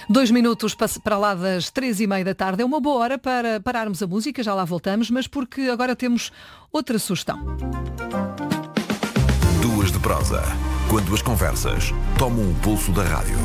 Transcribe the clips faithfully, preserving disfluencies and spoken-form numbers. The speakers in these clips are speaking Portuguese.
Dois minutos para lá das três e meia da tarde. É uma boa hora para pararmos a música, já lá voltamos, mas porque agora temos outra sugestão. Duas de prosa. Quando as conversas tomam o pulso da rádio.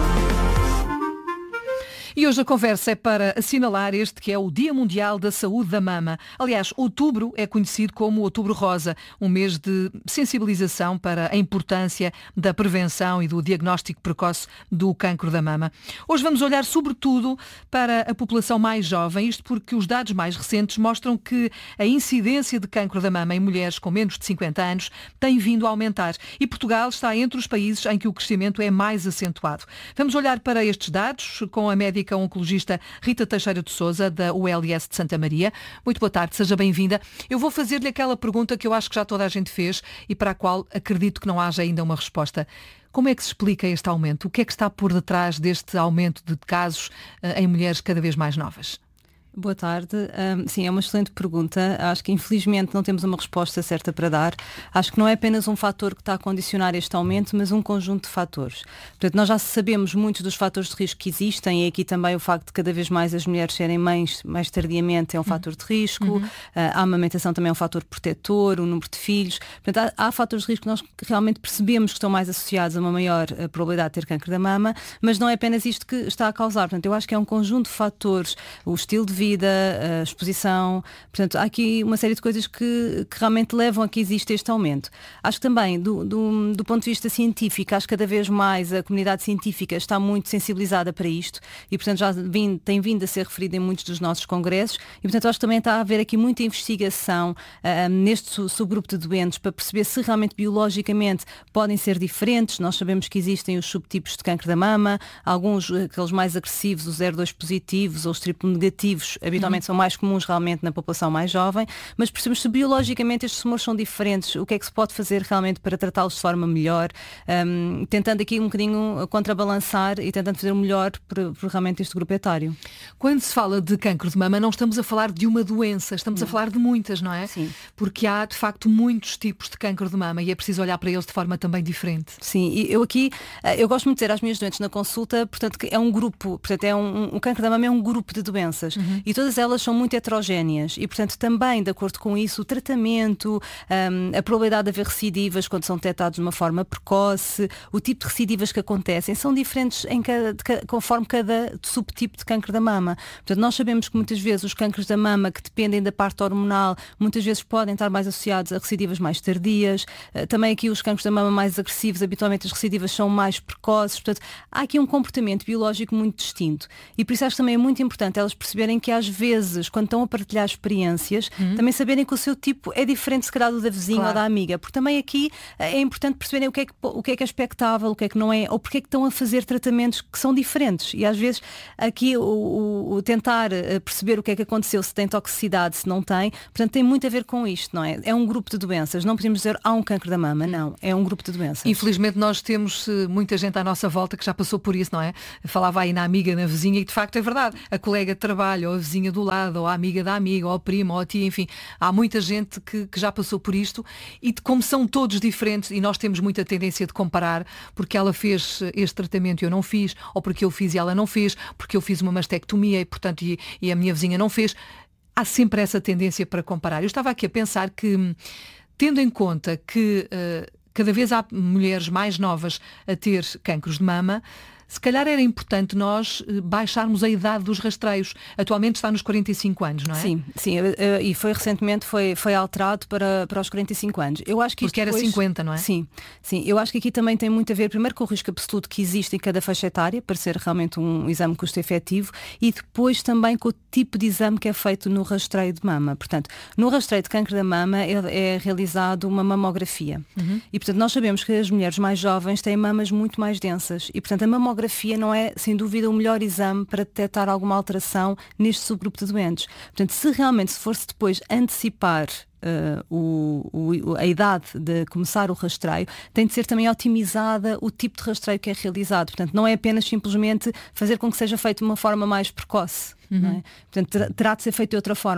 E hoje a conversa é para assinalar este que é o Dia Mundial da Saúde da Mama. Aliás, outubro é conhecido como Outubro Rosa, um mês de sensibilização para a importância da prevenção e do diagnóstico precoce do cancro da mama. Hoje vamos olhar sobretudo para a população mais jovem, isto porque os dados mais recentes mostram que a incidência de cancro da mama em mulheres com menos de cinquenta anos tem vindo a aumentar e Portugal está entre os países em que o crescimento é mais acentuado. Vamos olhar para estes dados com a médica a oncologista Rita Teixeira de Sousa, da U L S de Santa Maria. Muito boa tarde, seja bem-vinda. Eu vou fazer-lhe aquela pergunta que eu acho que já toda a gente fez e para a qual acredito que não haja ainda uma resposta. Como é que se explica este aumento? O que é que está por detrás deste aumento de casos uh, em mulheres cada vez mais novas? Boa tarde. Um, sim, é uma excelente pergunta. Acho que infelizmente não temos uma resposta certa para dar. Acho que não é apenas um fator que está a condicionar este aumento, mas um conjunto de fatores. Portanto, nós já sabemos muitos dos fatores de risco que existem e aqui também o facto de cada vez mais as mulheres serem mães mais tardiamente é um uhum. fator de risco. Uhum. Uh, a amamentação também é um fator protetor, o número de filhos. Portanto, há, há fatores de risco que nós realmente percebemos que estão mais associados a uma maior uh, probabilidade de ter câncer da mama, mas não é apenas isto que está a causar. Portanto, eu acho que é um conjunto de fatores, o estilo de vida, a exposição, portanto há aqui uma série de coisas que, que realmente levam a que exista este aumento. Acho que também do, do, do ponto de vista científico, acho que cada vez mais a comunidade científica está muito sensibilizada para isto e portanto já vim, tem vindo a ser referida em muitos dos nossos congressos e portanto acho que também está a haver aqui muita investigação uh, neste subgrupo de doentes para perceber se realmente biologicamente podem ser diferentes. Nós sabemos que existem os subtipos de cancro da mama, alguns, aqueles mais agressivos, os zero dois positivos ou os triplo negativos, habitualmente uhum. são mais comuns realmente na população mais jovem, mas percebemos se biologicamente estes tumores são diferentes, o que é que se pode fazer realmente para tratá-los de forma melhor, um, tentando aqui um bocadinho contrabalançar e tentando fazer o melhor por, por realmente este grupo etário. Quando se fala de cancro de mama, não estamos a falar de uma doença, estamos não. a falar de muitas, não é? Sim. Porque há, de facto, muitos tipos de cancro de mama e é preciso olhar para eles de forma também diferente. Sim, e eu aqui, eu gosto muito de dizer às minhas doentes na consulta, portanto, que é um grupo, portanto, é um, um, o cancro da mama é um grupo de doenças. Uhum. E todas elas são muito heterogéneas e, portanto, também, de acordo com isso, o tratamento, um, a probabilidade de haver recidivas quando são detectados de uma forma precoce, o tipo de recidivas que acontecem, são diferentes em cada, de, conforme cada subtipo de cancro da mama. Portanto, nós sabemos que muitas vezes os cancros da mama que dependem da parte hormonal, muitas vezes podem estar mais associados a recidivas mais tardias. Uh, também aqui os cancros da mama mais agressivos, habitualmente as recidivas são mais precoces. Portanto, há aqui um comportamento biológico muito distinto. E por isso acho que também é muito importante elas perceberem que às vezes, quando estão a partilhar experiências, uhum. também saberem que o seu tipo é diferente se calhar do da vizinha claro. ou da amiga, porque também aqui é importante perceberem o que é que, o que é que é expectável, o que é que não é, ou porque é que estão a fazer tratamentos que são diferentes. E às vezes aqui o, o, o tentar perceber o que é que aconteceu, se tem toxicidade, se não tem, portanto tem muito a ver com isto, não é? É um grupo de doenças, não podemos dizer há um cancro da mama, não, é um grupo de doenças. Infelizmente nós temos muita gente à nossa volta que já passou por isso, não é? Falava aí na amiga, na vizinha e de facto é verdade, a colega de trabalho, ou a vizinha do lado, ou a amiga da amiga, ou a prima, ou a tia, enfim, há muita gente que, que já passou por isto e de como são todos diferentes e nós temos muita tendência de comparar porque ela fez este tratamento e eu não fiz, ou porque eu fiz e ela não fez, porque eu fiz uma mastectomia e portanto e, e a minha vizinha não fez. Há sempre essa tendência para comparar. Eu estava aqui a pensar que, tendo em conta que uh, cada vez há mulheres mais novas a ter cancros de mama, se calhar era importante nós baixarmos a idade dos rastreios. Atualmente está nos quarenta e cinco anos, não é? Sim, sim, e foi recentemente foi, foi alterado para, para os quarenta e cinco anos. Eu acho que Porque era depois... cinquenta, não é? Sim, sim, eu acho que aqui também tem muito a ver, primeiro com o risco absoluto que existe em cada faixa etária, para ser realmente um exame custo-efetivo, e depois também com o tipo de exame que é feito no rastreio de mama. Portanto, no rastreio de cancro da mama é, é realizado uma mamografia. Uhum. E, portanto, nós sabemos que as mulheres mais jovens têm mamas muito mais densas. E, portanto, a mamografia não é, sem dúvida, o melhor exame para detectar alguma alteração neste subgrupo de doentes. Portanto, se realmente se for-se depois antecipar Uh, o, o, a idade de começar o rastreio, tem de ser também otimizada o tipo de rastreio que é realizado. Portanto, não é apenas simplesmente fazer com que seja feito de uma forma mais precoce. Uhum. Não é? Portanto, terá, terá de ser feito de outra forma.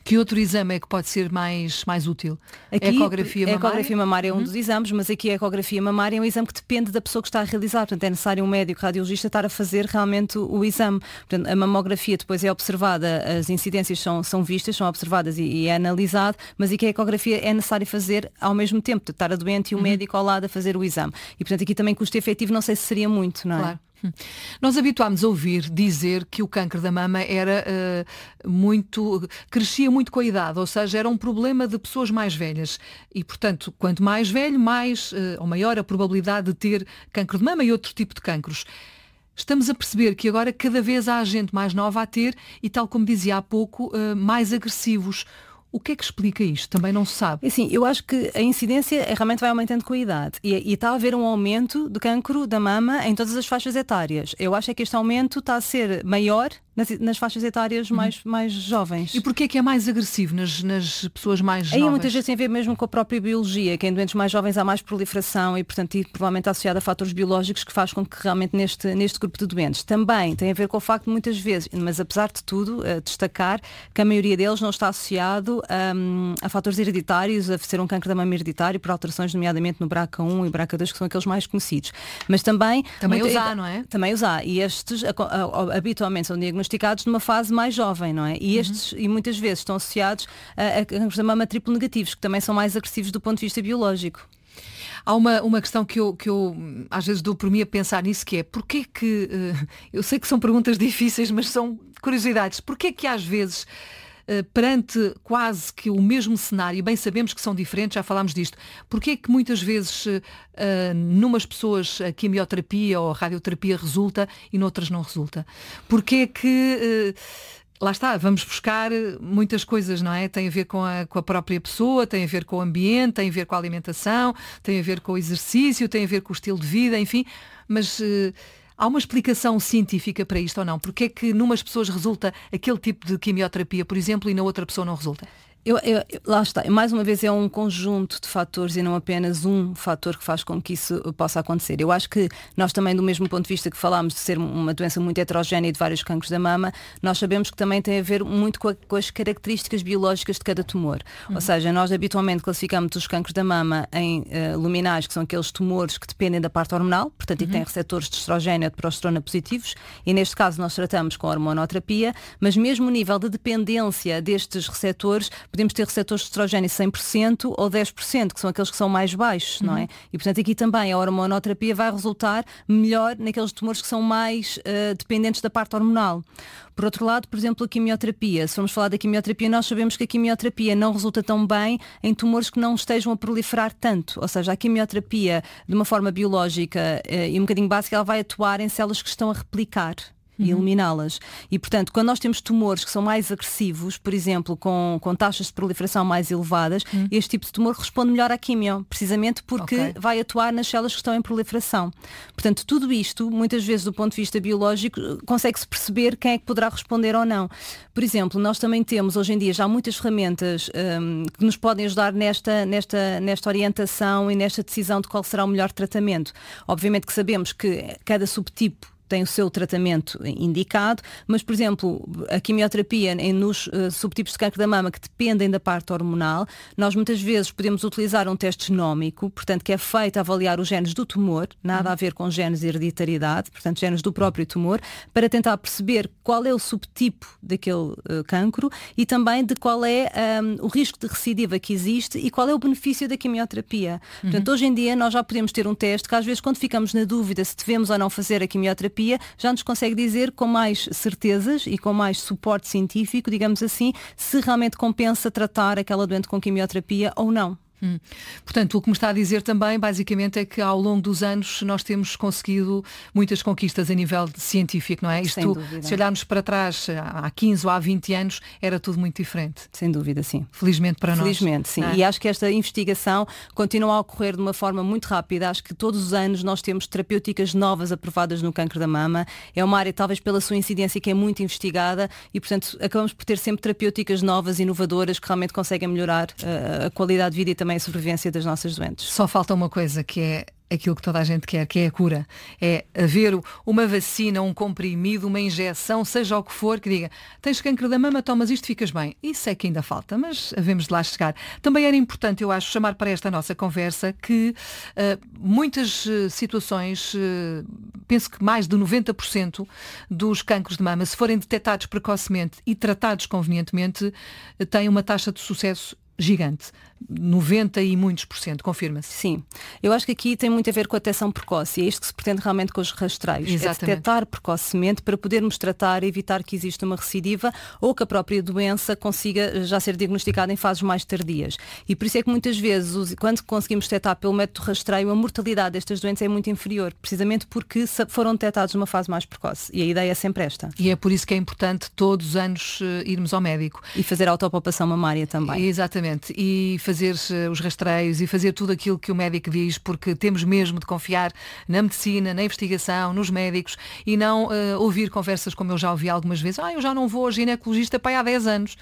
Que outro exame é que pode ser mais, mais útil? Aqui, a ecografia a mamária? ecografia mamária é um Uhum. dos exames, mas aqui a ecografia mamária é um exame que depende da pessoa que está a realizar. Portanto, é necessário um médico radiologista estar a fazer realmente o, o exame. Portanto, a mamografia depois é observada, as incidências são, são vistas, são observadas e, e é analisado, mas aqui a ecografia é necessário fazer ao mesmo tempo, de estar a doente e o Uhum. médico ao lado a fazer o exame. E, portanto, aqui também custo efetivo não sei se seria muito, não é? Claro. Nós habituámos a ouvir dizer que o cancro da mama era uh, muito, crescia muito com a idade, ou seja, era um problema de pessoas mais velhas e, portanto, quanto mais velho, mais uh, ou maior a probabilidade de ter cancro de mama e outro tipo de cancros. Estamos a perceber que agora cada vez há gente mais nova a ter e, tal como dizia há pouco, uh, mais agressivos. O que é que explica isto? Também não se sabe. Assim, eu acho que a incidência realmente vai aumentando com a idade e, e está a haver um aumento de cancro da mama em todas as faixas etárias. Eu acho é que este aumento está a ser maior nas, nas faixas etárias mais, uhum. mais jovens. E porquê é que é mais agressivo nas, nas pessoas mais Aí novas? muitas vezes tem a ver mesmo com a própria biologia, que em doentes mais jovens há mais proliferação e, portanto, e, provavelmente associado a fatores biológicos que faz com que realmente neste, neste grupo de doentes. Também tem a ver com o facto de muitas vezes, mas apesar de tudo, uh, destacar que a maioria deles não está associado um, a fatores hereditários, a ser um cancro da mama hereditário, por alterações nomeadamente no B R C A um e B R C A dois, que são aqueles mais conhecidos. Mas também... Também muito, os há, não é? Também os há. E estes a, a, a, habitualmente são diagnosticados numa fase mais jovem, não é? E estes, uhum. e muitas vezes estão associados a, a cancros da mama triplo negativos, que também são mais agressivos do ponto de vista biológico. Há uma, uma questão que eu, que eu às vezes dou por mim a pensar nisso, que é porquê que, uh, eu sei que são perguntas difíceis, mas são curiosidades, porquê que às vezes Uh, perante quase que o mesmo cenário, bem sabemos que são diferentes, já falámos disto, porque é que muitas vezes uh, numas pessoas a quimioterapia ou a radioterapia resulta e noutras não resulta? Porque é que... Uh, Lá está, vamos buscar muitas coisas, não é? Tem a ver com a, com a própria pessoa, tem a ver com o ambiente, tem a ver com a alimentação, tem a ver com o exercício, tem a ver com o estilo de vida, enfim, mas... Uh, Há uma explicação científica para isto ou não? Porque é que numas pessoas resulta aquele tipo de quimioterapia, por exemplo, e na outra pessoa não resulta? Eu, eu, lá está, mais uma vez é um conjunto de fatores e não apenas um fator que faz com que isso possa acontecer. Eu acho que nós também, do mesmo ponto de vista que falámos de ser uma doença muito heterogénea e de vários cancros da mama, nós sabemos que também tem a ver muito com, a, com as características biológicas de cada tumor. Uhum. Ou seja, nós habitualmente classificamos os cancros da mama em uh, luminais, que são aqueles tumores que dependem da parte hormonal, portanto, uhum. e têm receptores de estrogênio ou de progesterona positivos, e neste caso nós tratamos com a hormonoterapia, mas mesmo o nível de dependência destes receptores, podemos ter receptores de estrogênio cem por cento ou dez por cento, que são aqueles que são mais baixos, uhum. não é? E portanto aqui também a hormonoterapia vai resultar melhor naqueles tumores que são mais uh, dependentes da parte hormonal. Por outro lado, por exemplo, a quimioterapia. Se formos falar da quimioterapia, nós sabemos que a quimioterapia não resulta tão bem em tumores que não estejam a proliferar tanto. Ou seja, a quimioterapia, de uma forma biológica uh, e um bocadinho básica, ela vai atuar em células que estão a replicar e eliminá-las. E, portanto, quando nós temos tumores que são mais agressivos, por exemplo, com, com taxas de proliferação mais elevadas, uhum. este tipo de tumor responde melhor à quimio, precisamente porque okay. vai atuar nas células que estão em proliferação. Portanto, tudo isto, muitas vezes do ponto de vista biológico, consegue-se perceber quem é que poderá responder ou não. Por exemplo, nós também temos hoje em dia já muitas ferramentas um, que nos podem ajudar nesta, nesta, nesta orientação e nesta decisão de qual será o melhor tratamento. Obviamente que sabemos que cada subtipo tem o seu tratamento indicado, mas, por exemplo, a quimioterapia nos uh, subtipos de cancro da mama que dependem da parte hormonal, nós muitas vezes podemos utilizar um teste genómico, portanto, que é feito a avaliar os genes do tumor, nada a ver com genes de hereditariedade, portanto, genes do próprio tumor, para tentar perceber qual é o subtipo daquele uh, cancro e também de qual é um, o risco de recidiva que existe e qual é o benefício da quimioterapia. Uhum. Portanto, hoje em dia nós já podemos ter um teste que às vezes quando ficamos na dúvida se devemos ou não fazer a quimioterapia, já nos consegue dizer com mais certezas e com mais suporte científico, digamos assim, se realmente compensa tratar aquela doente com quimioterapia ou não. Hum. Portanto, o que me está a dizer também, basicamente, é que ao longo dos anos nós temos conseguido muitas conquistas a nível científico, não é? Isto, se olharmos para trás há quinze ou há vinte anos, era tudo muito diferente. Sem dúvida, sim. Felizmente para Felizmente, nós. Felizmente, sim. É? E acho que esta investigação continua a ocorrer de uma forma muito rápida. Acho que todos os anos nós temos terapêuticas novas aprovadas no cancro da mama. É uma área, talvez pela sua incidência, que é muito investigada e, portanto, acabamos por ter sempre terapêuticas novas, inovadoras, que realmente conseguem melhorar uh, a qualidade de vida e também a sobrevivência das nossas doentes. Só falta uma coisa, que é aquilo que toda a gente quer, que é a cura. É haver uma vacina, um comprimido, uma injeção, seja o que for, que diga, tens cancro da mama, tomas isto, ficas bem. Isso é que ainda falta, mas havemos de lá chegar. Também era importante, eu acho, chamar para esta nossa conversa que uh, muitas uh, situações, uh, penso que mais de noventa por cento dos cancros de mama, se forem detectados precocemente e tratados convenientemente, uh, têm uma taxa de sucesso gigante. noventa e muitos por cento, confirma-se. Sim, eu acho que aqui tem muito a ver com a detecção precoce e é isto que se pretende realmente com os rastreios. Exatamente. É detectar precocemente para podermos tratar e evitar que exista uma recidiva ou que a própria doença consiga já ser diagnosticada em fases mais tardias. E por isso é que muitas vezes, quando conseguimos detectar pelo método rastreio, a mortalidade destas doenças é muito inferior, precisamente porque foram detectados numa fase mais precoce. E a ideia é sempre esta. E é por isso que é importante todos os anos irmos ao médico. E fazer a autopalpação mamária também. Exatamente. E fazer os rastreios e fazer tudo aquilo que o médico diz, porque temos mesmo de confiar na medicina, na investigação, nos médicos e não uh, ouvir conversas como eu já ouvi algumas vezes. Ah, eu já não vou ao ginecologista para aí há dez anos.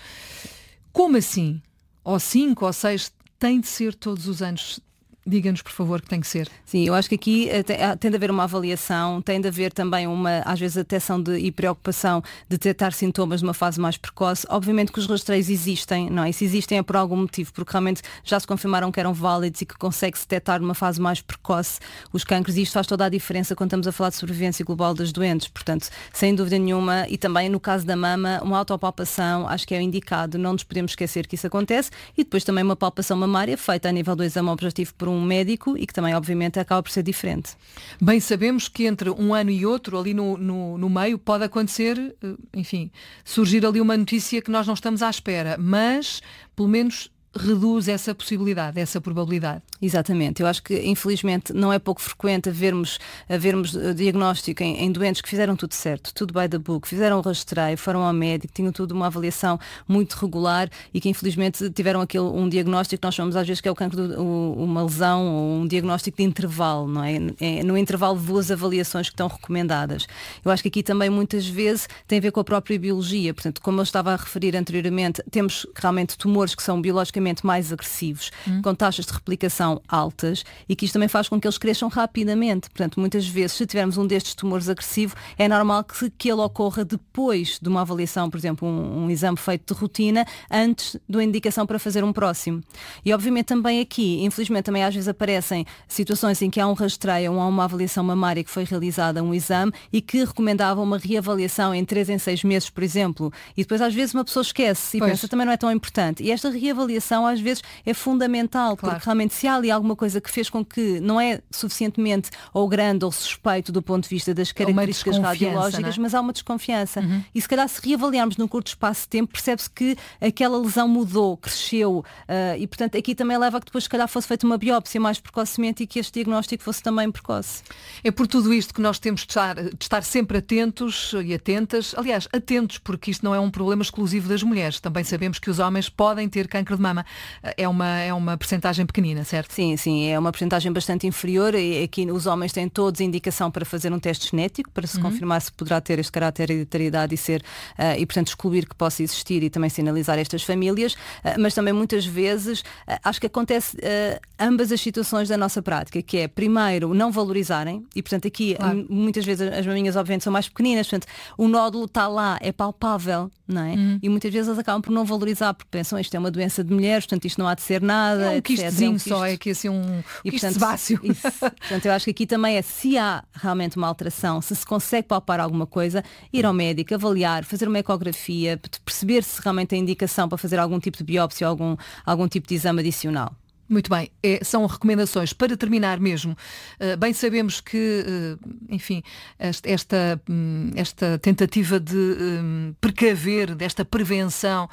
Como assim? Ou cinco ou seis, tem de ser todos os anos? Diga-nos, por favor, que tem que ser. Sim, eu acho que aqui tem, tem de haver uma avaliação, tem de haver também uma, às vezes, detecção de, e preocupação de detectar sintomas numa fase mais precoce. Obviamente que os rastreios existem, não é? E se existem é por algum motivo, porque realmente já se confirmaram que eram válidos e que consegue-se detectar numa fase mais precoce os cancros e isto faz toda a diferença quando estamos a falar de sobrevivência global das doentes. Portanto, sem dúvida nenhuma, e também no caso da mama, uma autopalpação acho que é o indicado, não nos podemos esquecer que isso acontece e depois também uma palpação mamária feita a nível do exame objetivo por um um médico e que também obviamente acaba por ser diferente. Bem, sabemos que entre um ano e outro, ali no, no, no meio, pode acontecer, enfim, surgir ali uma notícia que nós não estamos à espera, mas pelo menos reduz essa possibilidade, essa probabilidade. Exatamente. Eu acho que, infelizmente, não é pouco frequente havermos, havermos diagnóstico em, em doentes que fizeram tudo certo, tudo by the book, fizeram o rastreio, foram ao médico, tinham tudo uma avaliação muito regular e que, infelizmente, tiveram aquele, um diagnóstico que nós chamamos às vezes que é o cancro, de, o, uma lesão ou um diagnóstico de intervalo, não é? É no intervalo de duas avaliações que estão recomendadas. Eu acho que aqui também, muitas vezes, tem a ver com a própria biologia. Portanto, como eu estava a referir anteriormente, temos realmente tumores que são biologicamente mais agressivos, hum. com taxas de replicação altas e que isto também faz com que eles cresçam rapidamente. Portanto, muitas vezes, se tivermos um destes tumores agressivo, é normal que, que ele ocorra depois de uma avaliação, por exemplo, um, um exame feito de rotina, antes da indicação para fazer um próximo. E, obviamente, também aqui, infelizmente, também às vezes aparecem situações em que há um rastreio ou há uma avaliação mamária que foi realizada, um exame, e que recomendava uma reavaliação em três em seis meses, por exemplo. E depois, às vezes, uma pessoa esquece e pois. pensa, também não é tão importante. E esta reavaliação às vezes é fundamental, claro. Porque realmente se há ali alguma coisa que fez com que não é suficientemente ou grande ou suspeito do ponto de vista das características radiológicas, é? Mas há uma desconfiança. Uhum. E se calhar se reavaliarmos num curto espaço de tempo, percebe-se que aquela lesão mudou, cresceu uh, e portanto aqui também leva a que depois se calhar fosse feita uma biópsia mais precocemente e que este diagnóstico fosse também precoce. É por tudo isto que nós temos de estar, de estar sempre atentos e atentas, aliás, atentos, porque isto não é um problema exclusivo das mulheres. Também sabemos que os homens podem ter cancro de mama. É uma, é uma percentagem pequenina, certo? Sim, sim, é uma percentagem bastante inferior e aqui os homens têm todos a indicação para fazer um teste genético para se uhum. confirmar se poderá ter este caráter de hereditariedade e ser uh, e portanto excluir que possa existir e também sinalizar estas famílias, uh, mas também muitas vezes uh, acho que acontece uh, ambas as situações da nossa prática, que é primeiro não valorizarem e portanto aqui claro. muitas vezes as maminhas obviamente são mais pequeninas, portanto o nódulo está lá, é palpável, não é? Uhum. E muitas vezes elas acabam por não valorizar porque pensam isto é uma doença de mulheres, portanto isto não há de ser nada. É um quistezinho é um só, é que assim um e, portanto, sebáceo. Isso, portanto, eu acho que aqui também é se há realmente uma alteração, se se consegue palpar alguma coisa, ir ao médico, avaliar, fazer uma ecografia, perceber se realmente tem indicação para fazer algum tipo de biópsia ou algum, algum tipo de exame adicional. Muito bem, é, são recomendações para terminar mesmo. Uh, bem sabemos que, uh, enfim, esta, esta, esta tentativa de um, precaver, desta prevenção,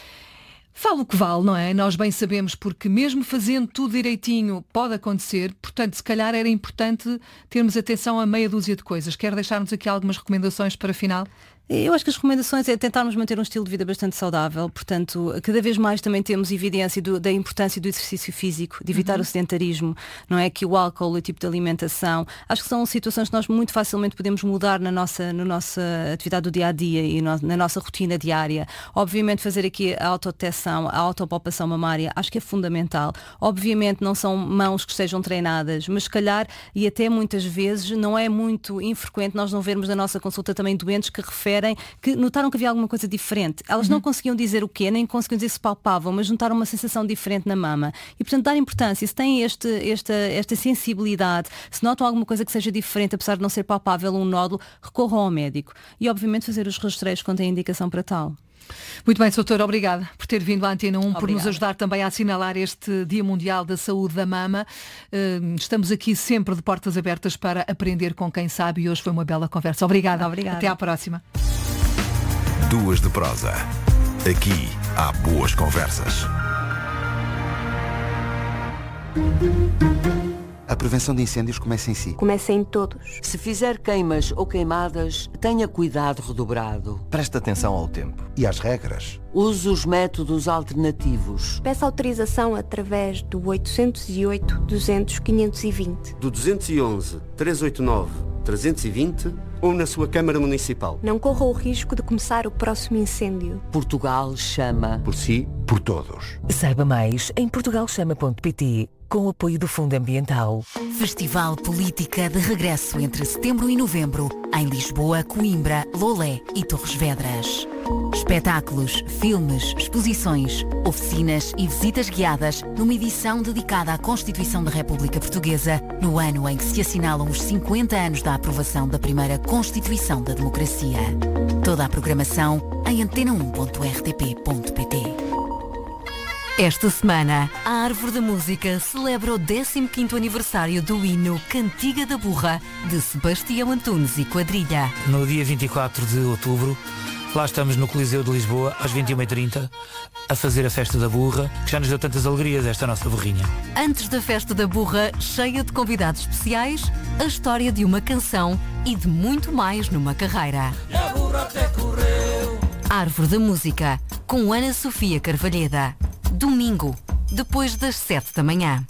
fala o que vale, não é? Nós bem sabemos, porque mesmo fazendo tudo direitinho pode acontecer, portanto, se calhar era importante termos atenção a meia dúzia de coisas. Quer deixar-nos aqui algumas recomendações para final? Eu acho que as recomendações é tentarmos manter um estilo de vida bastante saudável, portanto, cada vez mais também temos evidência do, da importância do exercício físico, de evitar uhum. o sedentarismo, não é? Que o álcool, o tipo de alimentação, acho que são situações que nós muito facilmente podemos mudar na nossa, na nossa atividade do dia-a-dia e no, na nossa rotina diária. Obviamente fazer aqui a autodetecção, a autopalpação mamária, acho que é fundamental. Obviamente não são mãos que estejam treinadas, mas se calhar, e até muitas vezes, não é muito infrequente nós não vermos na nossa consulta também doentes que referem que notaram que havia alguma coisa diferente. Elas uhum. não conseguiam dizer o quê, nem conseguiam dizer se palpavam, mas notaram uma sensação diferente na mama. E, portanto, dar importância. Se têm este, esta, esta sensibilidade, se notam alguma coisa que seja diferente, apesar de não ser palpável um nódulo, recorram ao médico. E, obviamente, fazer os rastreios quando têm indicação para tal. Muito bem, doutor, obrigada por ter vindo à Antena um, Obrigada. Por nos ajudar também a assinalar este Dia Mundial da Saúde da Mama. Estamos aqui sempre de portas abertas para aprender com quem sabe e hoje foi uma bela conversa. Obrigada. Obrigada. Até à próxima. Duas de prosa. Aqui há boas conversas. A prevenção de incêndios começa em si. Começa em todos. Se fizer queimas ou queimadas, tenha cuidado redobrado. Preste atenção ao tempo. E às regras. Use os métodos alternativos. Peça autorização através do oitocentos e oito, duzentos, quinhentos e vinte. Do duzentos e onze, trezentos e oitenta e nove, trezentos e vinte ou na sua Câmara Municipal. Não corra o risco de começar o próximo incêndio. Portugal chama. Por si, por todos. Saiba mais em portugal chama ponto pt. Com o apoio do Fundo Ambiental. Festival Política de regresso entre setembro e novembro, em Lisboa, Coimbra, Lolé e Torres Vedras. Espetáculos, filmes, exposições, oficinas e visitas guiadas numa edição dedicada à Constituição da República Portuguesa, no ano em que se assinalam os cinquenta anos da aprovação da primeira Constituição da Democracia. Toda a programação em antena um ponto r t p ponto p t. Esta semana, a Árvore da Música celebra o décimo quinto aniversário do hino Cantiga da Burra, de Sebastião Antunes e Quadrilha. No dia vinte e quatro de outubro, lá estamos no Coliseu de Lisboa, às vinte e uma e trinta, a fazer a Festa da Burra, que já nos deu tantas alegrias, esta nossa burrinha. Antes da Festa da Burra, cheia de convidados especiais, a história de uma canção e de muito mais numa carreira. A burra até correu. Árvore da Música, com Ana Sofia Carvalheda. Domingo, depois das sete da manhã.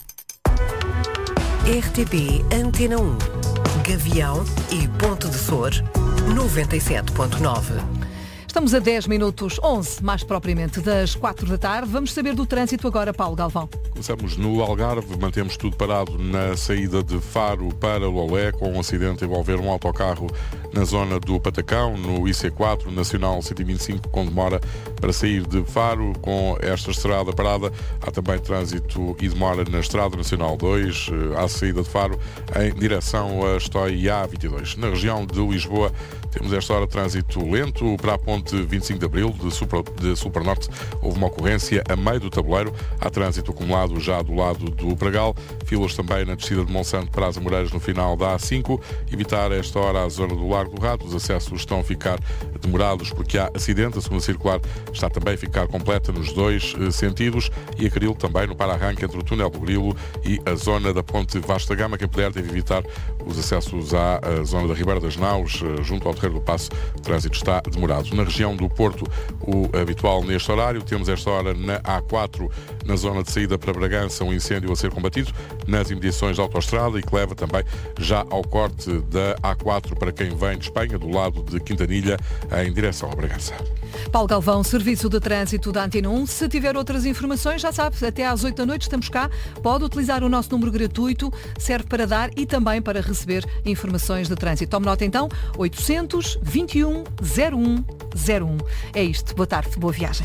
R T P Antena um. Gavião e Ponte de Sor, noventa e sete ponto nove. Estamos a dez minutos, onze mais propriamente, das quatro da tarde. Vamos saber do trânsito agora, Paulo Galvão. Começamos no Algarve, mantemos tudo parado na saída de Faro para Lolé, com um acidente a envolver um autocarro na zona do Patacão, no I C quatro, Nacional cento e vinte e cinco, com demora para sair de Faro. Com esta estrada parada, há também trânsito e demora na Estrada Nacional dois, à saída de Faro, em direção a Estói e A vinte e dois. Na região de Lisboa, temos esta hora trânsito lento para a ponte vinte e cinco de Abril, de sul, de sul para norte. Houve uma ocorrência a meio do tabuleiro. Há trânsito acumulado já do lado do Pragal. Filas também na descida de Monsanto para as Amoreiras no final da A cinco. Evitar a esta hora a zona do Largo do Rato. Os acessos estão a ficar demorados porque há acidente. A segunda circular está também a ficar completa nos dois eh, sentidos. E a Caril também no para-arranque entre o túnel do Grilo e a zona da ponte Vasta Gama. Quem puder deve evitar os acessos à a zona da Ribeira das Naus, eh, junto ao Terreiro do Paço. O trânsito está demorado. Na região do Porto, o habitual neste horário, temos esta hora na A quatro, na zona de saída para Bragança, um incêndio a ser combatido nas imediações da autoestrada e que leva também já ao corte da A quatro para quem vem de Espanha, do lado de Quintanilha, em direção a Bragança. Paulo Galvão, Serviço de Trânsito da Antena um. Se tiver outras informações, já sabe, até às oito da noite estamos cá. Pode utilizar o nosso número gratuito, serve para dar e também para receber informações de trânsito. Tome nota então, oitocentos, vinte e um, zero um zero um. É isto. Boa tarde, boa viagem.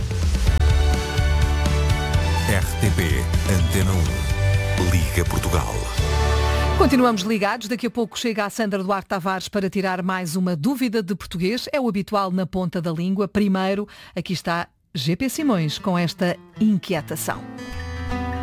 R T P Antena um. Liga Portugal. Continuamos ligados. Daqui a pouco chega a Sandra Duarte Tavares para tirar mais uma dúvida de português. É o habitual na ponta da língua. Primeiro, aqui está G P Simões com esta inquietação.